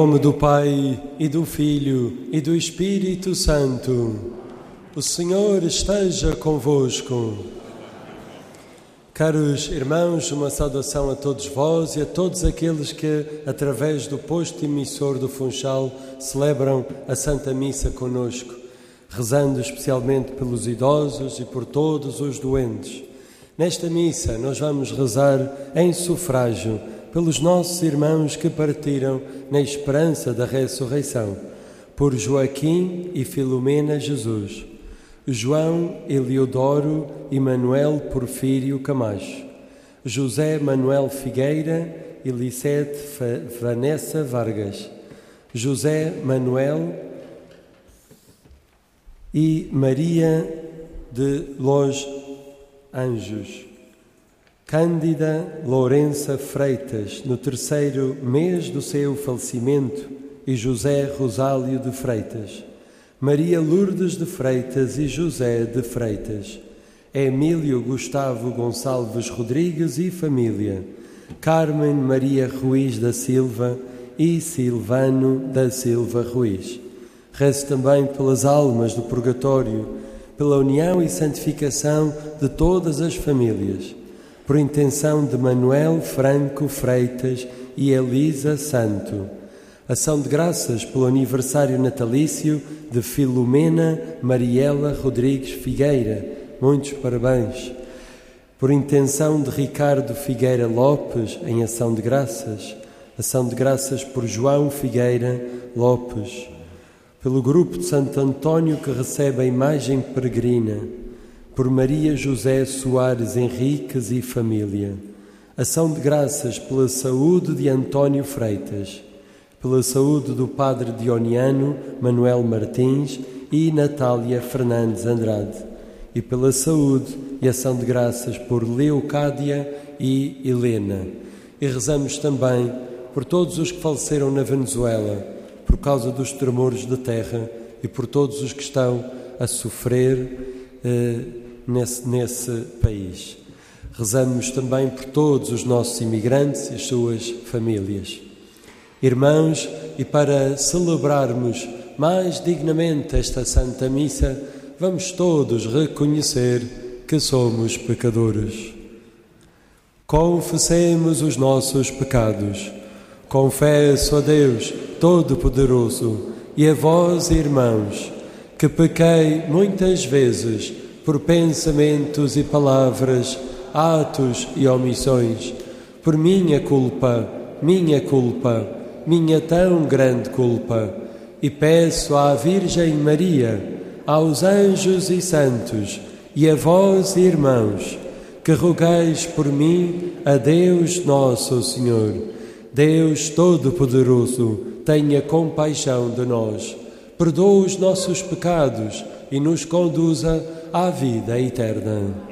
Em nome do Pai, e do Filho, e do Espírito Santo. O Senhor esteja convosco. Caros irmãos, uma saudação a todos vós e a todos aqueles que, através do posto emissor do Funchal, celebram a Santa Missa conosco, rezando especialmente pelos idosos e por todos os doentes. Nesta missa nós vamos rezar em sufrágio pelos nossos irmãos que partiram na esperança da ressurreição, por Joaquim e Filomena Jesus, João Eliodoro e Manuel Porfírio Camacho, José Manuel Figueira e Licete Vanessa Vargas, José Manuel e Maria de los Anjos, Cândida Lourença Freitas, no 3º mês do seu falecimento, e José Rosálio de Freitas, Maria Lourdes de Freitas e José de Freitas, Emílio Gustavo Gonçalves Rodrigues e família, Carmen Maria Ruiz da Silva e Silvano da Silva Ruiz. Reze também pelas almas do purgatório, pela união e santificação de todas as famílias, por intenção de Manuel Franco Freitas e Elisa Santo. Ação de graças pelo aniversário natalício de Filomena Mariela Rodrigues Figueira. Muitos parabéns. Por intenção de Ricardo Figueira Lopes, em ação de graças. Ação de graças por João Figueira Lopes. Pelo grupo de Santo António que recebe a imagem peregrina. Por Maria José Soares Henriques e família. Ação de graças pela saúde de António Freitas, pela saúde do Padre Dioniano Manuel Martins e Natália Fernandes Andrade, e pela saúde e ação de graças por Leocádia e Helena. E rezamos também por todos os que faleceram na Venezuela, por causa dos tremores de terra, e por todos os que estão a sofrer nesse país. Rezamos também por todos os nossos imigrantes e as suas famílias. Irmãos, e para celebrarmos mais dignamente esta Santa Missa, vamos todos reconhecer que somos pecadores. Confessemos os nossos pecados. Confesso a Deus Todo-Poderoso e a vós, irmãos, que pequei muitas vezes por pensamentos e palavras, atos e omissões, por minha culpa, minha tão grande culpa, e peço à Virgem Maria, aos anjos e santos, e a vós, irmãos, que rogueis por mim a Deus nosso Senhor. Deus Todo-Poderoso, tenha compaixão de nós, perdoa os nossos pecados e nos conduza à vida eterna.